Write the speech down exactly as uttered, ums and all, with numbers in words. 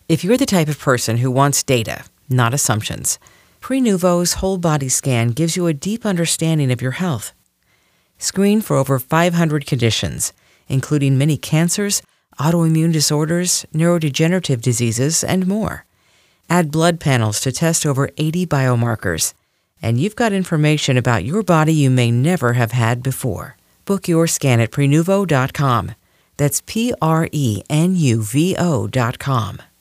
If you're the type of person who wants data, not assumptions, Prenuvo's whole body scan gives you a deep understanding of your health. Screen for over five hundred conditions, including many cancers, autoimmune disorders, neurodegenerative diseases, and more. Add blood panels to test over eighty biomarkers, and you've got information about your body you may never have had before. Book your scan at Prenuvo dot com. That's P R E N U V O dot com.